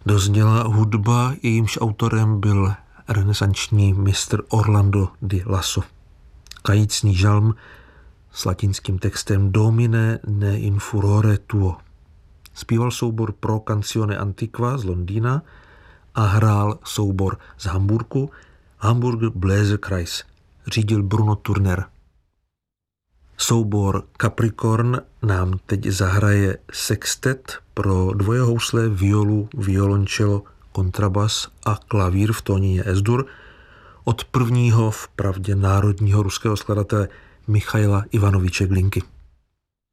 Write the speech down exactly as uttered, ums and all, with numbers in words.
Dozněla hudba, jejímž autorem byl renesanční mistr Orlando di Lasso. Kajícný žalm s latinským textem Domine ne in furore tuo. Zpíval soubor Pro Canzone Antiqua z Londýna a hrál soubor z Hamburku Hamburger Bläserkreis. Řídil Bruno Turner. Soubor Capricorn nám teď zahraje sextet pro dvoje housle, violu, violončelo, kontrabas a klavír v tónině Es-dur od prvního vpravdě národního ruského skladatele Michaila Ivanoviče Glinky.